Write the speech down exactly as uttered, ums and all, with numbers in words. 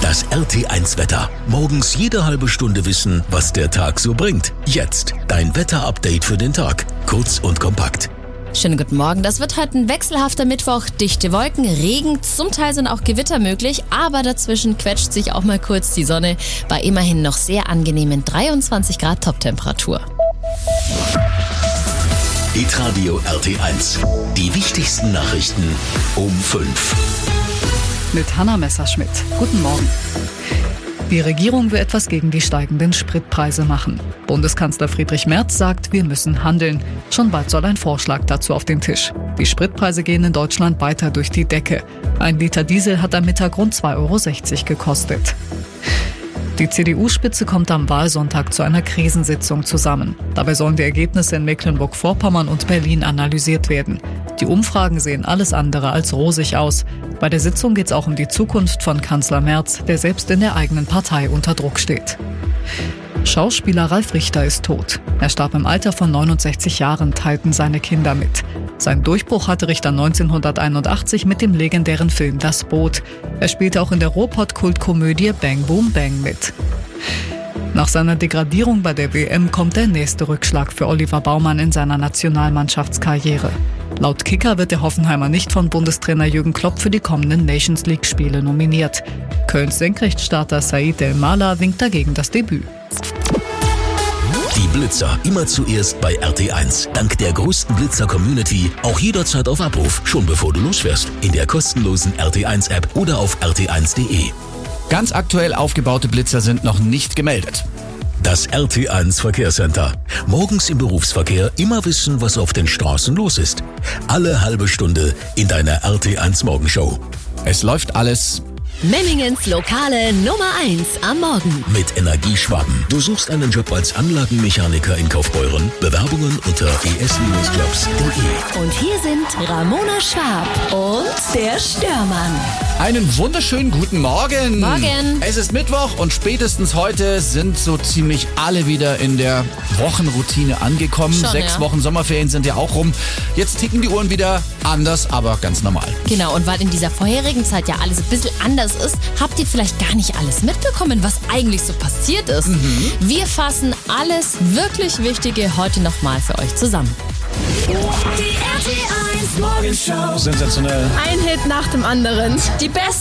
Das R T eins Wetter. Morgens jede halbe Stunde wissen, was der Tag so bringt. Jetzt dein Wetterupdate für den Tag. Kurz und kompakt. Schönen guten Morgen. Das wird heute ein wechselhafter Mittwoch. Dichte Wolken, Regen, zum Teil sind auch Gewitter möglich, aber dazwischen quetscht sich auch mal kurz die Sonne bei immerhin noch sehr angenehmen dreiundzwanzig Grad Toptemperatur. Hitradio R T eins. Die wichtigsten Nachrichten um fünf. Mit Hanna Messerschmidt. Guten Morgen. Die Regierung will etwas gegen die steigenden Spritpreise machen. Bundeskanzler Friedrich Merz sagt, wir müssen handeln. Schon bald soll ein Vorschlag dazu auf den Tisch. Die Spritpreise gehen in Deutschland weiter durch die Decke. Ein Liter Diesel hat am Mittag rund zwei Euro sechzig gekostet. Die C D U-Spitze kommt am Wahlsonntag zu einer Krisensitzung zusammen. Dabei sollen die Ergebnisse in Mecklenburg-Vorpommern und Berlin analysiert werden. Die Umfragen sehen alles andere als rosig aus. Bei der Sitzung geht es auch um die Zukunft von Kanzler Merz, der selbst in der eigenen Partei unter Druck steht. Schauspieler Ralf Richter ist tot. Er starb im Alter von neunundsechzig Jahren, teilten seine Kinder mit. Seinen Durchbruch hatte Richter neunzehnhunderteinundachtzig mit dem legendären Film Das Boot. Er spielte auch in der Ruhrpott-Kultkomödie Bang Boom Bang mit. Nach seiner Degradierung bei der W M kommt der nächste Rückschlag für Oliver Baumann in seiner Nationalmannschaftskarriere. Laut Kicker wird der Hoffenheimer nicht von Bundestrainer Jürgen Klopp für die kommenden Nations League-Spiele nominiert. Kölns Senkrechtstarter Said El-Mala winkt dagegen das Debüt. Die Blitzer immer zuerst bei R T eins. Dank der größten Blitzer-Community auch jederzeit auf Abruf, schon bevor du losfährst. In der kostenlosen R T eins App oder auf r t eins punkt d e. Ganz aktuell aufgebaute Blitzer sind noch nicht gemeldet. Das R T eins Verkehrscenter. Morgens im Berufsverkehr immer wissen, was auf den Straßen los ist. Alle halbe Stunde in deiner R T eins Morgenshow. Es läuft alles. Memmingens lokale Nummer eins am Morgen. Mit Energieschwaben. Du suchst einen Job als Anlagenmechaniker in Kaufbeuren? Bewerbungen unter e s jobs punkt d e. Und hier sind Ramona Schwab und der Störmann. Einen wunderschönen guten Morgen. Morgen. Es ist Mittwoch und spätestens heute sind so ziemlich alle wieder in der Wochenroutine angekommen. Schon, Sechs ja. Wochen Sommerferien sind ja auch rum. Jetzt ticken die Uhren wieder anders, aber ganz normal. Genau, und weil in dieser vorherigen Zeit ja alles ein bisschen anders ist, habt ihr vielleicht gar nicht alles mitbekommen, was eigentlich so passiert ist. Mhm. Wir fassen alles wirklich Wichtige heute nochmal für euch zusammen. Die R T eins Morgenshow. Sensationell. Ein Hit nach dem anderen. Die besten